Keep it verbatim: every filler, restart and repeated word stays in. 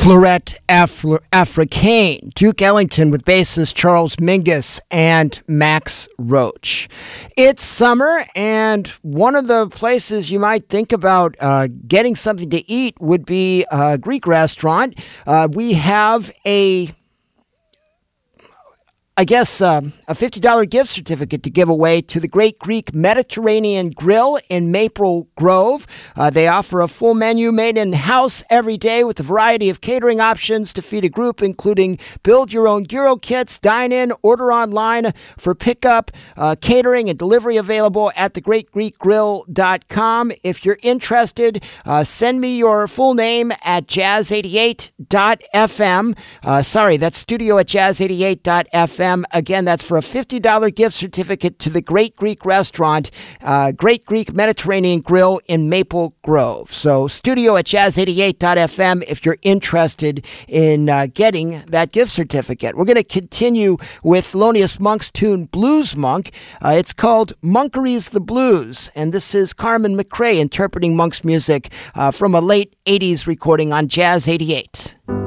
Fleurette Afri- Africaine, Duke Ellington with bassist Charles Mingus and Max Roach. It's summer, and one of the places you might think about uh, getting something to eat would be a Greek restaurant. Uh, we have a I guess uh, a fifty dollars gift certificate to give away to the Great Greek Mediterranean Grill in Maple Grove. Uh, they offer a full menu made in-house every day with a variety of catering options to feed a group, including build-your-own gyro kits, dine-in, order online for pickup, uh, catering and delivery available at the great greek grill dot com. If you're interested, uh, send me your full name at jazz eighty-eight dot f m. Uh, sorry, that's studio at jazz eighty-eight dot f m. Again, that's for a fifty dollars gift certificate to the Great Greek Restaurant, uh, Great Greek Mediterranean Grill in Maple Grove. So studio at jazz eighty-eight dot f m if you're interested in uh, getting that gift certificate. We're going to continue with Thelonious Monk's tune Blues Monk. Uh, it's called Monkery's the Blues, and this is Carmen McRae interpreting Monk's music uh, from a late eighties recording on Jazz eighty-eight.